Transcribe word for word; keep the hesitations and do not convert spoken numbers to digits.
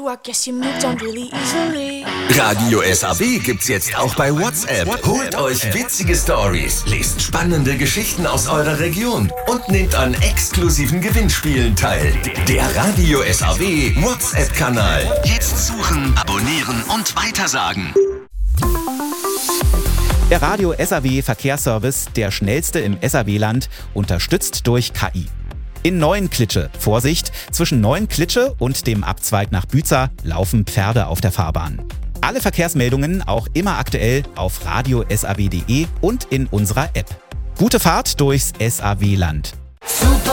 you, I guess you moved on really easily. Radio S A W gibt's jetzt auch bei WhatsApp. Holt euch witzige Stories, lest spannende Geschichten aus eurer Region und nehmt an exklusiven Gewinnspielen teil. Der Radio S A W WhatsApp-Kanal. Jetzt suchen, abonnieren und weitersagen. Der Radio S A W Verkehrsservice, der schnellste im S A W-Land, unterstützt durch K I. In Neuenklitsche, Vorsicht, zwischen Neuenklitsche und dem Abzweig nach Büza laufen Pferde auf der Fahrbahn. Alle Verkehrsmeldungen auch immer aktuell auf radio punkt s a w punkt d e und in unserer App. Gute Fahrt durchs S A W-Land. Super